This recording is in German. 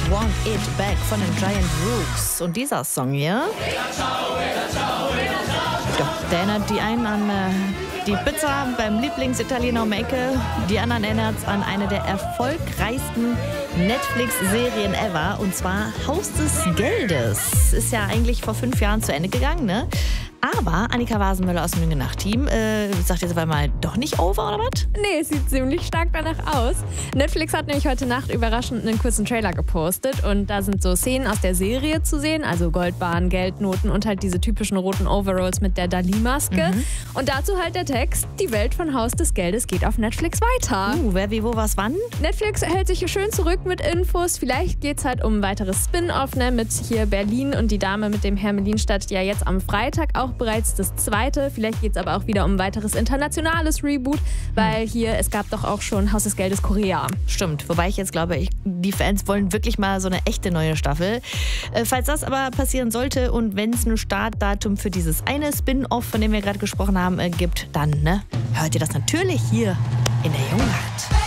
Want It Back von den Giant Rooks. Und dieser Song hier, doch, der erinnert die einen an die Pizza beim Lieblingsitaliener um die Ecke. Die anderen erinnert es an eine der erfolgreichsten Netflix-Serien ever. Und zwar Haus des Geldes. Ist ja eigentlich vor 5 Jahren zu Ende gegangen, ne? Aber Annika Wasenmöller aus dem Jünge-Nacht-Team sagt jetzt aber mal doch nicht over, oder was? Nee, es sieht ziemlich stark danach aus. Netflix hat nämlich heute Nacht überraschend einen kurzen Trailer gepostet und da sind so Szenen aus der Serie zu sehen, also Goldbahn, Geldnoten und halt diese typischen roten Overalls mit der Dali-Maske. Und dazu halt der Text, die Welt von Haus des Geldes geht auf Netflix weiter. Wer, wie, wo, was, wann? Netflix hält sich schön zurück mit Infos. Vielleicht geht's halt um ein weiteres Spin-off, ne, mit hier Berlin und die Dame mit dem Hermelinstadt ja jetzt am Freitag auch bereits das zweite. Vielleicht geht es aber auch wieder um ein weiteres internationales Reboot, weil hier, es gab doch auch schon Haus des Geldes Korea. Stimmt, wobei ich jetzt glaube, die Fans wollen wirklich mal so eine echte neue Staffel. Falls das aber passieren sollte und wenn es ein Startdatum für dieses eine Spin-off, von dem wir gerade gesprochen haben, gibt, dann hört ihr das natürlich hier in der Jungnacht.